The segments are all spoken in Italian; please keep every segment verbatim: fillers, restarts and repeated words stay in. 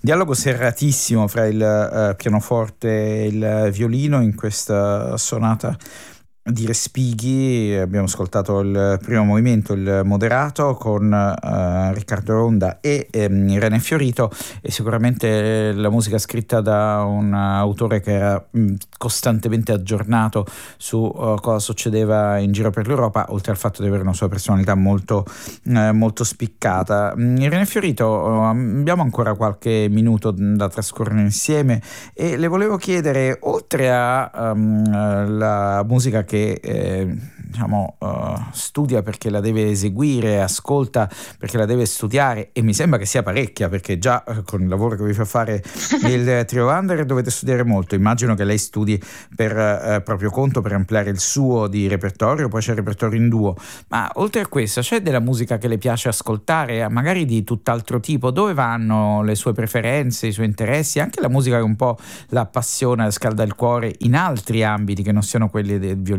Dialogo serratissimo fra il eh, pianoforte e il violino in questa sonata di Respighi. Abbiamo ascoltato il primo movimento, il moderato, con eh, Riccardo Ronda e ehm, Irene Fiorito, e sicuramente la musica scritta da un autore che era mh, costantemente aggiornato su uh, cosa succedeva in giro per l'Europa, oltre al fatto di avere una sua personalità molto, eh, molto spiccata. Irene Fiorito, uh, abbiamo ancora qualche minuto da trascorrere insieme e le volevo chiedere, oltre a um, la musica che che eh, diciamo uh, studia perché la deve eseguire, ascolta perché la deve studiare, e mi sembra che sia parecchia, perché già uh, con il lavoro che vi fa fare il Trio Wanderer dovete studiare molto. Immagino che lei studi per uh, proprio conto, per ampliare il suo di repertorio, poi c'è il repertorio in duo, ma oltre a questo c'è della musica che le piace ascoltare, magari di tutt'altro tipo? Dove vanno le sue preferenze, i suoi interessi, anche la musica che un po' la appassiona, scalda il cuore in altri ambiti che non siano quelli del violino?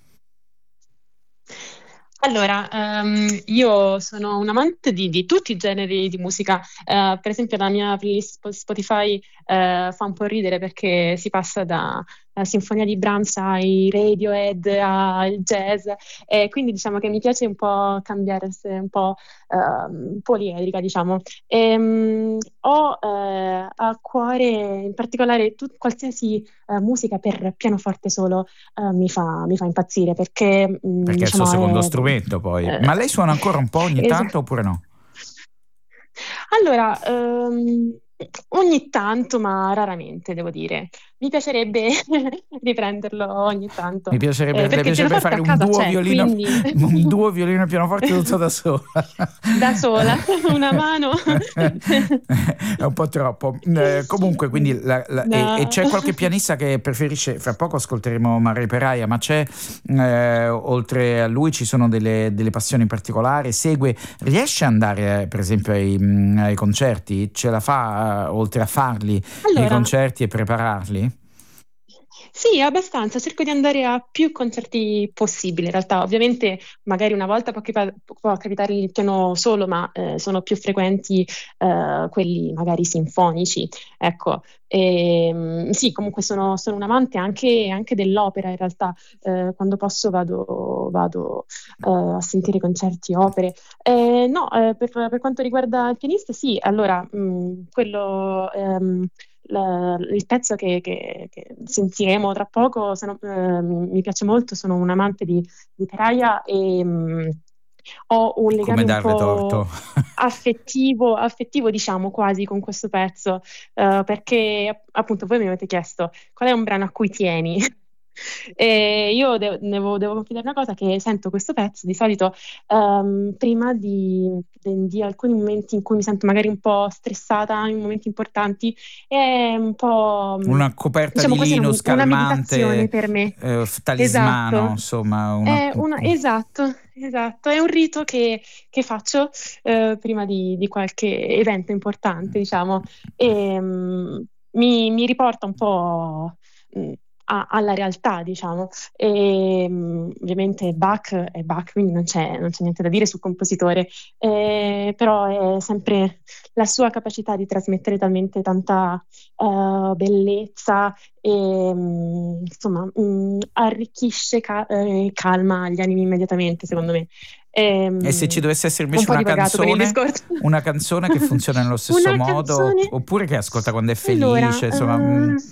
Allora, ehm, io sono un amante di, di tutti i generi di musica. Eh, per esempio la mia playlist Spotify eh, fa un po' ridere perché si passa da la sinfonia di Brahms ai Radiohead al jazz, e quindi diciamo che mi piace un po' cambiare, essere un po' ehm, poliedrica, diciamo. Ehm, ho eh, a cuore in particolare tut- qualsiasi eh, musica per pianoforte solo eh, mi fa, mi fa impazzire, perché mh, Perché è il suo diciamo secondo è strumento poi. eh, Ma lei suona ancora un po' ogni es- tanto oppure no? allora, ehm, ogni tanto, ma raramente, devo dire. Mi piacerebbe riprenderlo ogni Mi tanto, piacerebbe, eh, le perché il piacerebbe pianoforte fare a un casa duo c'è, violino, quindi un duo violino e pianoforte tutto da sola. da sola, una mano. È un po' troppo. Eh, comunque, quindi la- la- e, e No. c'è qualche pianista che preferisce? Fra poco ascolteremo Mare Peraia, ma c'è eh, oltre a lui ci sono delle, delle passioni particolari? Segue, riesce ad andare eh, per esempio ai, mh, ai concerti? Ce la fa, eh, oltre a farli, i Allora, concerti e prepararli? sì, abbastanza. Cerco di andare a più concerti possibile. In realtà, ovviamente, magari una volta può, capi- può capitare il piano solo, ma eh, sono più frequenti eh, quelli magari sinfonici. Ecco, Ehm, sì, comunque sono, sono un amante anche, anche dell'opera. In realtà, Eh, quando posso vado, vado eh, a sentire concerti, opere. Eh, no, eh, per, per quanto riguarda il pianista, sì. Allora, mh, quello. ehm, la- il pezzo che, che- che sentiremo tra poco sono- eh, mi piace molto, sono un amante di, di Peraia e mh, ho un Come legame un darle torto? po' affettivo, affettivo diciamo quasi con questo pezzo, eh, perché appunto voi mi avete chiesto qual è un brano a cui tieni. E io devo, devo, devo confidare una cosa, che sento questo pezzo di solito ehm, prima di, di- di alcuni momenti in cui mi sento magari un po' stressata in momenti importanti, è un po', mh, Una coperta diciamo di quasi una, lino una meditazione scalmante, per me. eh, talismano, Esatto. insomma, una... È una, esatto, esatto, è un rito che, che faccio eh, prima di, di qualche evento importante, diciamo, e mm, mi, mi riporta un po' mm, a- alla realtà, diciamo. E, mm, ovviamente Bach è Bach, quindi non c'è non c'è niente da dire sul compositore, eh, però è sempre la sua capacità di trasmettere talmente tanta eh, bellezza e mh, insomma mh, arricchisce ca- eh, calma gli animi immediatamente, secondo me. E se ci Ehm, dovesse essere Ho un invece po' una divagato con il canzone, discorso. una canzone che funziona nello stesso Una modo, canzone. oppure che ascolta quando è Allora, felice, insomma... mm, eh,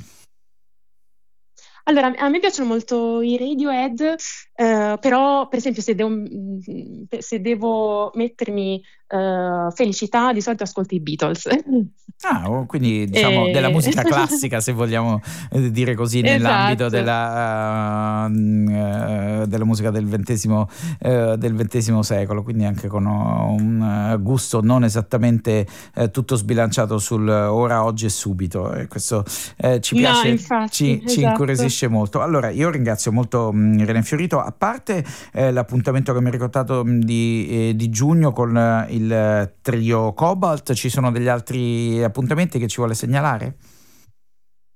allora, a me piacciono molto i Radiohead, eh, però per esempio se devo, mm, se devo mettermi eh, felicità, di solito ascolto i Beatles. Ah, oh, quindi diciamo della E- musica classica, se vogliamo eh, dire così, nell'ambito Esatto. della, mm, eh, della musica del ventesimo, eh, del ventesimo secolo, quindi anche con oh, un eh, gusto non esattamente eh, tutto sbilanciato sul ora, oggi e subito. E questo eh, ci No, piace, infatti, ci, ci esatto. incuriosisce molto. Allora, io ringrazio molto mh, Irene Fiorito, a parte eh, l'appuntamento che mi ha ricordato mh, di, eh, di giugno con eh, il trio Cobalt, ci sono degli altri appuntamenti che ci vuole segnalare?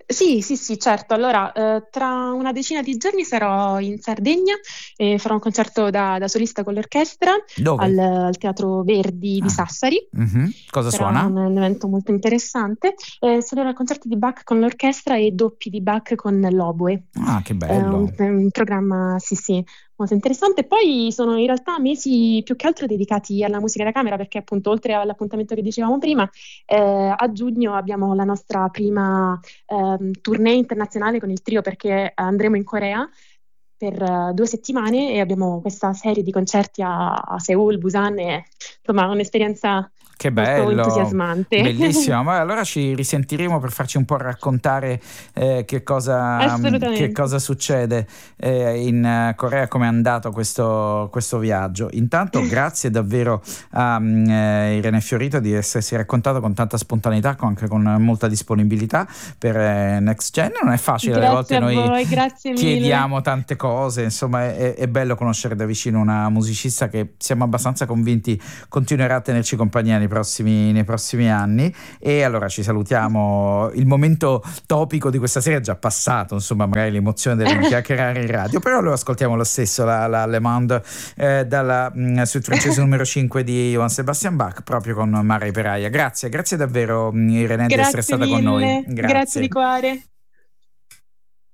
Sì, sì, sì, certo. Allora, eh, tra una decina di giorni sarò in Sardegna e farò un concerto da, da solista con l'orchestra Dove? al, al Teatro Verdi di Ah, Sassari. mhm. Cosa Sarà suona? un, un evento molto interessante. Eh, suonerò concerti di Bach con l'orchestra e doppi di Bach con l'oboe. Ah, che È un, bello. un programma, sì, sì, molto interessante. Poi sono in realtà mesi più che altro dedicati alla musica da camera, perché appunto, oltre all'appuntamento che dicevamo prima, eh, a giugno abbiamo la nostra prima ehm, tournée internazionale con il trio, perché andremo in Corea per eh, due settimane e abbiamo questa serie di concerti a, a Seoul, Busan, e insomma un'esperienza Che molto bello, entusiasmante. bellissimo. Ma allora ci risentiremo per farci un po' raccontare eh, che cosa, mh, che Assolutamente. cosa succede eh, in eh, Corea, come è andato questo, questo viaggio. Intanto grazie davvero a mh, eh, Irene Fiorito di essersi raccontato con tanta spontaneità, con- anche con molta disponibilità per eh, Next Gen. Non è facile, alle Grazie volte a noi voi, grazie mille. chiediamo tante cose, insomma è, è bello conoscere da vicino una musicista che siamo abbastanza convinti continuerà a tenerci compagnia nei prossimi, nei prossimi anni. E allora ci salutiamo. Il momento topico di questa sera è già passato, insomma magari l'emozione del chiacchierare in radio, però lo ascoltiamo lo stesso, la, la Le Monde eh, dalla mh, suite francese numero cinque di Johann Sebastian Bach, proprio con Mara Peraia. Grazie, grazie davvero mh, Irene di essere Grazie stata con noi, mille, grazie di grazie. cuore.